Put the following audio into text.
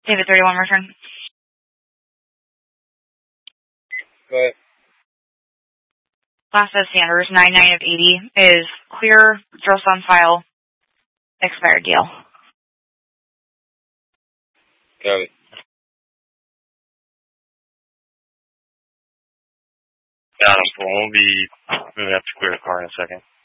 David 31 return. Go ahead. Last of Sanders, 99 of 80 is clear, address on file, expired deal. Got it. Got him. We'll be moving up to clear the car in a second.